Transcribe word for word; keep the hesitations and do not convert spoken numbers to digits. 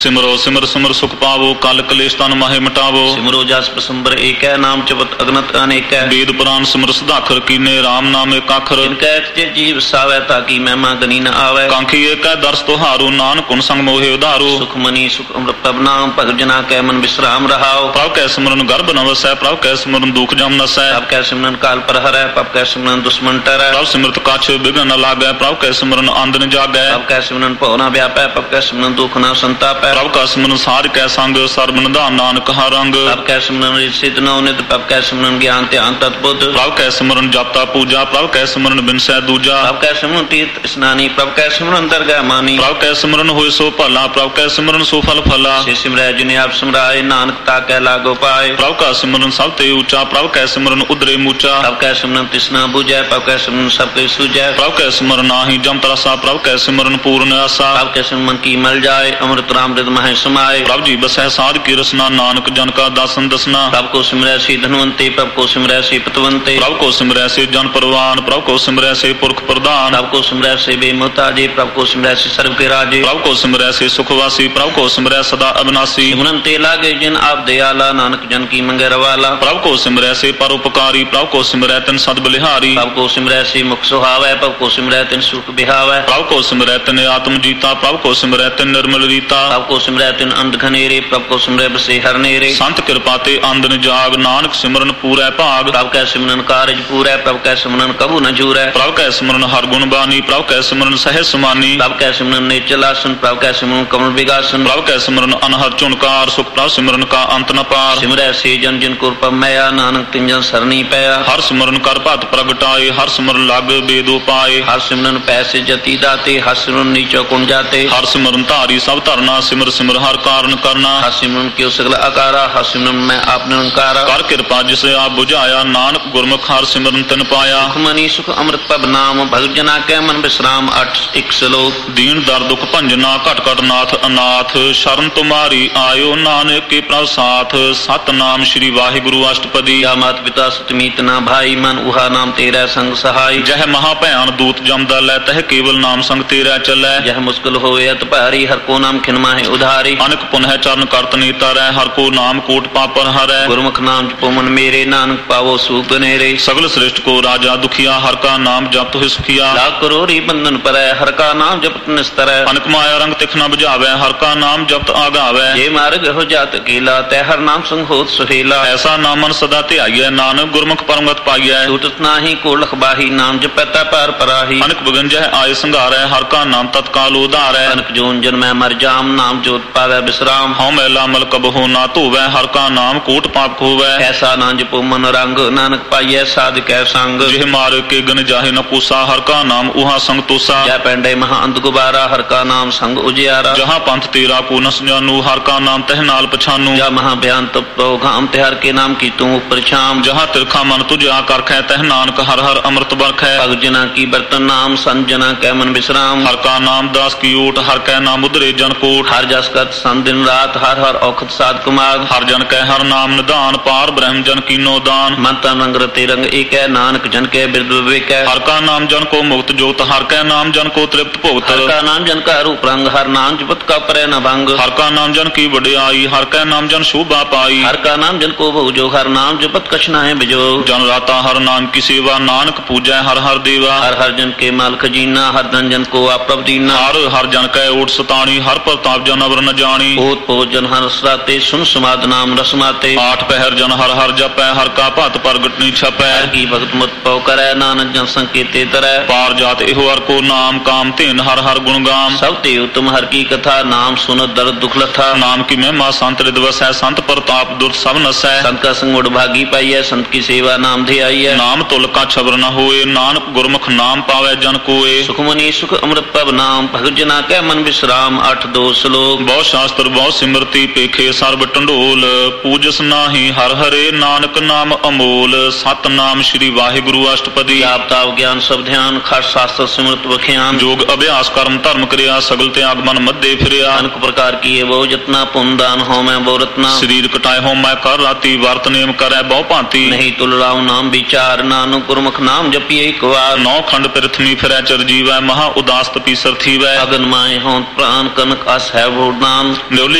सिमरो सिमर सिमर सुख पावो कल कलेश तन माहे मिटावो। सिमरो जस पसंबर एक है नाम जपत अगनत अनेक है। वेद पुराण सिमर सुधाखर कीने राम नाम एक आखर। इनका जे जीव सावै ताकि महिमा गनी न आवे। कांखी एक है दर्श तुहारो नानक कुन संग मोहे उधारो। सुख मनी सुख अमृत तब नाम भगत जना कै मन विश्राम रहाओ। प्रभ कै सिमरन गर्भ न वसै प्रभ कै सिमरन दुख जम नसै। प्रभ कै सिमरन काल पर हरै प्रभ कै सिमरन दुश्मन टरै। प्रभ सिमरत कछ बिघ्न न लागै प्रभ कै सिमरन आंद न जागै। प्रभ कै सिमरन भव न व्यापै प्रभ कै सिमरन दुख न संतापै। प्रभ का सिमरन सार कै संग सर्ब निधान नानक हर रंग। प्रभ कै सिमरन सिद्ध नवनित प्रभ कै सिमरन ज्ञान ध्यान तत्बुद्ध। प्रभ कै सिमरन जपता पूजा प्रभ कै सिमरन बिनसै दूजा। प्रभ कै सिमरन तीर्थ स्नानी प्रभ कै सिमरन दरगाह मानी। प्रभ कै सिमरन होय सो भला प्रभ कै सिमरन सो फल फला। से सिमरै जिने आप सिमराए नानक ताकै लागो पाए। प्रभ का सिमरन सब ते ऊंचा प्रभ कै सिमरन उदरे मूचा। प्रभ कै सिमरन तिसना बुझै प्रभ कै सिमरन सब कोई सूझै। प्रभ कै सिमरन नाही जम तरसा प्रभ कै सिमरन पूर्ण आसा। प्रभ कै सिमरन की मल जाए अमृत राम हृदय मह समाए। प्रभ जी बसै साध की रसना नानक जन का दासन दसना। प्रभ को सिमरै से धनवंते प्रभ को सिमरै से पतवंते। प्रभ को सिमरै से जन परवान प्रभ को सिमरै से पुरख प्रधान। प्रभ को सिमरै से बेमुहताजे प्रभ को सिमरै से सर्व के राजे। प्रभ को सिमरै से सुखवासी प्रभ को सिमरै सदा अविनाशी। सिमरन ते लागे जिन आप दयाला नानक जन की मंगे रवाला। प्रभ को सिमरै से परोपकारी प्रभ को सिमरै तिन सद बलिहारी। प्रभ को सिमरै से मुख सुहावै प्रभ को सिमरै तिन सुख बिहावै। प्रभ को सिमरै तिन आत्म जीता प्रभ को सिमरै तिन निर्मल रीता। प्रभ को सिमरै तिन अंध घनेरे प्रभ को सिमरै बसे हर नेरे। संत कृपा ते आंदन जाग नानक सिमरन पूरै भाग। प्रभ कै सिमरन कारज पूरै प्रभ कै सिमरन कबू न जूरै। प्रभ कै सिमरन हर गुण बानी प्रभ कै सिमरन सहज समानी। प्रभ कै सिमरन नेचल आसन प्रभ कै सिमरन कमल विगासन। प्रभ कै सिमरन अनहद चुनकार सुख प्रभ सिमरन का अंत न पार। सिमरै से जन जिन को पमया नानक तिन जन सरनी पया। हर सिमरन कर भत प्रगटाए हर सिमरन लाग बेदो पाए। हर सिमरन पैसे जति दाते हर सिमरन नीचो कुण जाते। हर सिमरन धारी सब धरना सिमर सिमर हर कारण करना। हर सिमरन क्यों सगल आकारा हर सिमरन मैं आप निरंकारा। कर कृपा जिसे आप बुझाया नानक गुरमुख हर सिमरन तिन पाया। सुख मनी सुख अमृत पब नाम भगत जना कै मन विश्राम अठ एक श्लोक। दीन दर दुख भंजना घट घट नाथ अनाथ शरण तुम्हारी आयो नानक के प्रभ साथ। सतनाम श्री वाहिगुरु अष्टपदी। या मात पिता सतमीत ना भाई मन उहा नाम तेरा संग सहाय। जह महाभयान दूत जमदा लै तह केवल नाम संग तेरा चलै। जह मुश्किल होए अत भारी हर को नाम खिनमा है उधारी। अनक पुनः चरण करत नीता रै हर को नाम कोट पापर हरै। गुरमुख नाम जपो मन मेरे नानक पावो सुख नेरे। सगल श्रेष्ठ को राजा दुखिया हर का नाम जप तो सुखिया। लाख करोड़ी बंधन परै हर का नाम जपत निस्तरै। अनक माया रंग तिख न बुझावै हर का नाम जपत आगावै। ये मार्ग हो जात अकेला तै हर नाम संग होत सुहेला। ऐसा नामन सदा ध्याइयै नानक गुरमुख परमगत पाइयै। छूटत नाहि को लखबाही नाम जपै पार पराही। अनक बिगंजह आय संघारै हर का नाम तत्काल उधारै। अनक जोन जन्मै मर जाम नाम जोत पावै विश्राम। हौ मैला मल कबहु ना धोवै हर का नाम कूट पाप खोवै। ऐसा नाम जपो मन रंग नानक पाइयै साध कै संग। जिह मार के गन जाहे न पूसा हर का नाम उहा संग तोसा। जय पैंडे महा अंध गुबारा हर का नाम संग उजियारा। जहाँ पंथ तेरा को नस जानू हर का नाम तह नाल पछानू। जा महा बयान तप घाम तेहर के नाम की तू ऊपर छाम। जहाँ तिरखा मन तुझ आकरखै तह नानक हर हर अमृत बरखै। भग जना की बर्तन नाम संत जना कै मन विश्राम। हर का नाम दास की ओट हर कै नाम उदरे जन कोट। हर जस करत सन दिन रात हर हर औखत साध कुमार। हर जन कै हर नाम निदान पार ब्रह्म जन कीनो दान। मन तन रंग रते रंग एक है नानक जन के बिरद विवेक है। हर का नाम जन को मुक्त जोत हर कै नाम जन को तृप्त भुगत। हर का नाम जन का रूप रंग हर नाम जपत का परै न भंग। हर का नाम जन की वड्याई हर कै नाम जन शोभा पाई। हर का नाम जन को भोजो हर नाम जपत कछ नाहि बिजो। जन राता हर नाम की सेवा नानक पूजै हर हर देवा। हर हर जन के माल खजीना हर धन जन को आप प्रभ दीना। हर हर जन कै ओट सताणी हर प्रताप जन अवर न जानी। पोत पोत जन हर सराते सुन समाद नाम रसमाते। आठ पहर जन हर हर जपै हर का भत प्रगट नी छपै। हर की भगत मत पौ करै नानक जन संकेते तरै। पार जात एहो हर को नाम काम तेन हर हर गुण गाम। सब ते उत्तम हर की कथा नाम सुन दर्द दुख लथा। नाम की महिमा संत रिदवस है संत प्रताप दुर् सब नसै। संत का संग भागी पाई है संत की सेवा नाम ध्याई है। नाम तुल का छबर न होए नानक गुरमुख नाम पावै जन कोए। सुख मनी सुख अमृत पब नाम भगत जना कै मन विश्राम अठ दो श्लोक। बहु शास्त्र बहु सिमरती पेखे सर्ब टंडोल। पूजस नाही हर हरे नानक नाम अमोल। सतनाम श्री वाहिगुरु अष्टपदी। जाप ताप ज्ञान सब ध्यान खट शास्त्र सिमरत वख्यान। जोग अभ्यास कर्म धर्म क्रिया सगल त्याग मन मध्य फिरिया। अनेक प्रकार किए बहु जतना पुण्य दान हो मैं बहु रत्ना। शरीर कटाए हो मैं कर राती वर्त नेम करै बहु भांति। नहीं तुल राव नाम विचार नानक गुरमुख नाम जपिए एक बार। नौ खंड पृथ्वी फिरै चर जीवै महा उदास तपी सर थीवै। अगन माए हों प्राण कनक अस है ਭੋਰ ਨਾਮ ਨਿਉਲੀ